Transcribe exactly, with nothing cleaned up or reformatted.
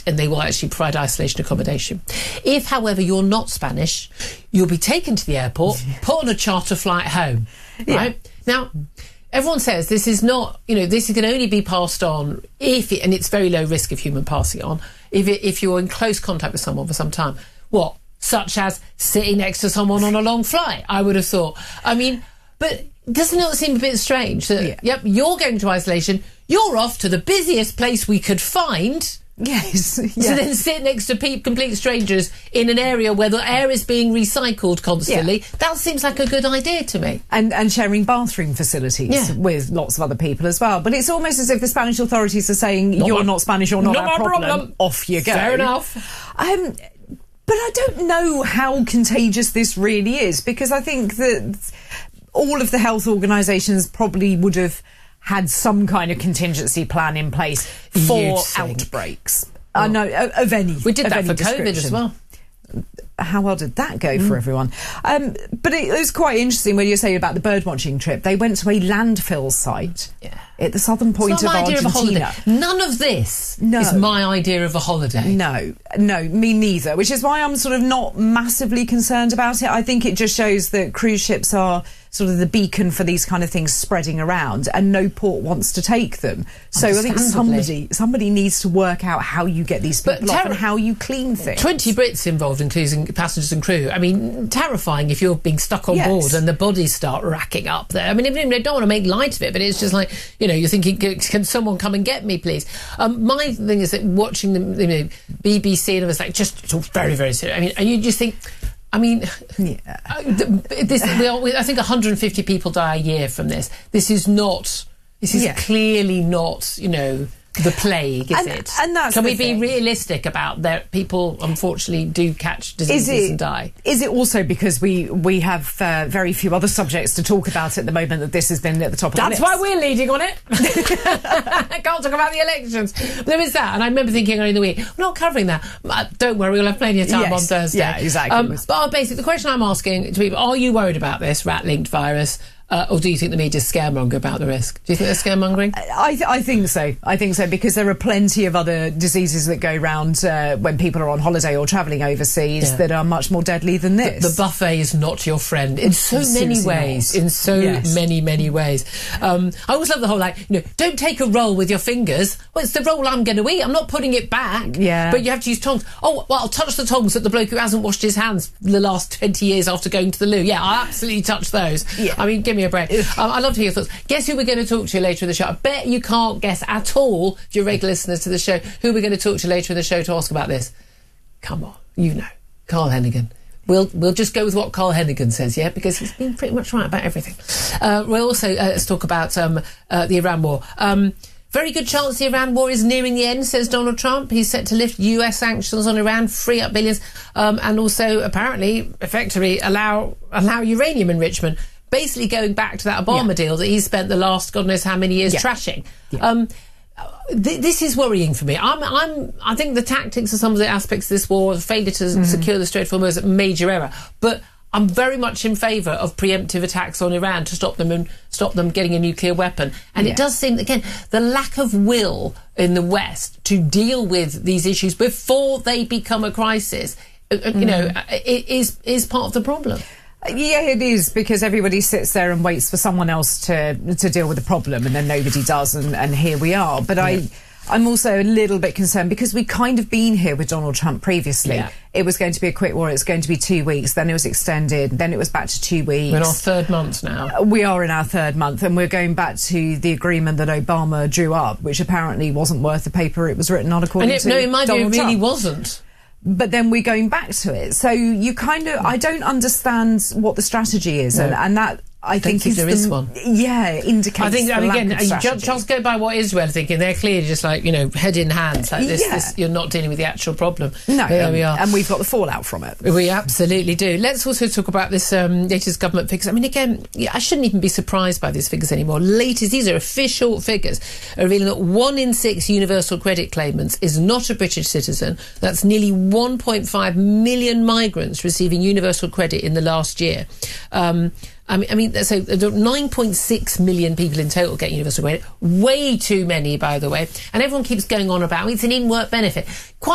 and they will actually provide isolation accommodation. If, however, you're not Spanish, you'll be taken to the airport, put on a charter flight home, right? Yeah. Now, everyone says this is not, you know, this can only be passed on if, it, and it's very low risk of human passing on, if, it, if you're in close contact with someone for some time. What? Such as sitting next to someone on a long flight, I would have thought. I mean, but doesn't it seem a bit strange that, yeah. yep, you're going to isolation, you're off to the busiest place we could find. Yes. Yeah. So then sit next to pe- complete strangers in an area where the air is being recycled constantly. Yeah. That seems like a good idea to me. And and sharing bathroom facilities yeah. with lots of other people as well. But it's almost as if the Spanish authorities are saying, not you're my, not Spanish, you're not, not our problem. problem. Off you go. Fair enough. Um, but I don't know how contagious this really is, because I think that all of the health organisations probably would have had some kind of contingency plan in place for outbreaks. I well, know, of any We did of that any for COVID as well. How well did that go mm. for everyone? Um, but it was quite interesting when you say about the birdwatching trip. They went to a landfill site yeah. at the southern point it's not of my idea Argentina. Of a holiday. None of this no. is my idea of a holiday. No, no, me neither, which is why I'm sort of not massively concerned about it. I think it just shows that cruise ships are sort of the beacon for these kind of things spreading around, and no port wants to take them. So I think somebody somebody needs to work out how you get these people off and how you clean things. twenty Brits involved, including passengers and crew. I mean, terrifying if you're being stuck on yes. board and the bodies start racking up there. I mean, they don't want to make light of it, but it's just like, you know, you're thinking, can someone come and get me, please? Um, my thing is that watching the you know, B B C and it was like, just it's all very, very serious. I mean, and you just think, I mean, yeah. this, we are, I think one hundred fifty people die a year from this. This is not, this is yeah. clearly not, you know, the plague, is and, it? And that's Can we thing. be realistic about that? People, unfortunately, do catch diseases it, and die. Is it also because we we have uh, very few other subjects to talk about at the moment that this has been at the top of That's the list? That's why we're leading on it. I can't talk about the elections. But there is that, and I remember thinking earlier in the week, we're not covering that. Uh, don't worry, we'll have plenty of time yes. on Thursday. Yeah, exactly. Um, but basically, the question I'm asking to people: are you worried about this rat-linked virus? Uh, or do you think the media's scaremonger about the risk? Do you think they're scaremongering? I, th- I think so. I think so, because there are plenty of other diseases that go round uh, when people are on holiday or travelling overseas yeah. that are much more deadly than this. The, the buffet is not your friend in so many ways. Not. In so yes. many, many ways. Um, I always love the whole, like, you know, don't take a roll with your fingers. Well, it's the roll I'm going to eat. I'm not putting it back. Yeah. But you have to use tongs. Oh, well, I'll touch the tongs that the bloke who hasn't washed his hands the last twenty years after going to the loo. Yeah, I'll absolutely touch those. Yeah. I mean, give me a break. um, I'd love to hear your thoughts. Guess who we're going to talk to later in the show? I bet you can't guess at all, if you're regular listeners to the show, who we're going to talk to later in the show to ask about this. Come on, you know, Carl Hennigan. We'll we'll just go with what Carl Hennigan says, yeah, because he's been pretty much right about everything. Uh, we'll also uh, let's talk about um, uh, the Iran war. Um, very good chance the Iran war is nearing the end, says Donald Trump. He's set to lift U S sanctions on Iran, free up billions, um, and also apparently, effectively, allow allow uranium enrichment. Basically, going back to that Obama yeah. deal that he spent the last God knows how many years yeah. trashing. Yeah. Um, th- this is worrying for me. I'm, I'm, I think the tactics of some of the aspects of this war, failure to mm-hmm. secure the Strait of Hormuz, is a major error. But I'm very much in favour of preemptive attacks on Iran to stop them and stop them getting a nuclear weapon. And yeah. it does seem, again, the lack of will in the West to deal with these issues before they become a crisis, mm. you know, is is part of the problem. Yeah, it is, because everybody sits there and waits for someone else to to deal with the problem, and then nobody does, and, and here we are. But yeah. I, I'm also a little bit concerned because we've kind of been here with Donald Trump previously. Yeah. It was going to be a quick war, it was going to be two weeks, then it was extended, then it was back to two weeks. We're in our third month now. We are in our third month, and we're going back to the agreement that Obama drew up, which apparently wasn't worth the paper it was written on, according and it, to no, in my Donald view, it really Trump. wasn't. But then we're going back to it. So you kind of, I don't understand what the strategy is. No. And, and that, I, I think, think is there the, is one. Yeah, indicates I think, the I mean, lack again, of you strategy. just, just go by what Israel are thinking. They're clearly just like, you know, head in hands. Like this, yeah. this, you're not dealing with the actual problem. No, there um, we are. And we've got the fallout from it. We absolutely do. Let's also talk about this um, latest government figures. I mean, again, yeah, I shouldn't even be surprised by these figures anymore. Latest, these are official figures, are revealing that one in six universal credit claimants is not a British citizen. That's nearly one point five million migrants receiving universal credit in the last year. Um, I mean, I mean, so nine point six million people in total get universal credit. Way too many, by the way. And everyone keeps going on about, I mean, it's an in-work benefit. Quite